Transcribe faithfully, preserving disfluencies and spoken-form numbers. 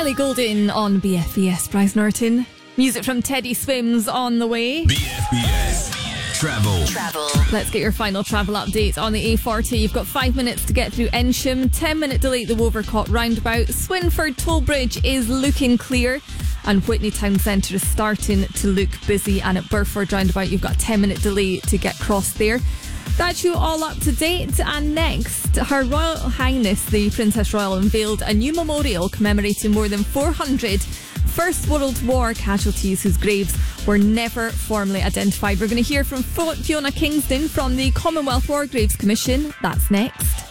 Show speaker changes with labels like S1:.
S1: Ellie Goulding on B F B S, Bryce Norton. Music from Teddy Swims on the way.
S2: B F B S Travel.
S1: Travel. Let's get your final travel update on the A forty. You've got five minutes to get through Ensham, ten minute delay at the Wolvercott roundabout. Swinford Toll Bridge is looking clear, and Whitney Town Centre is starting to look busy. And at Burford roundabout, you've got a ten minute delay to get crossed there. That's you all up to date. And next, Her Royal Highness the Princess Royal unveiled a new memorial commemorating more than four hundred First World War casualties whose graves were never formally identified. We're going to hear from Fiona Kingston from the Commonwealth War Graves Commission. That's next.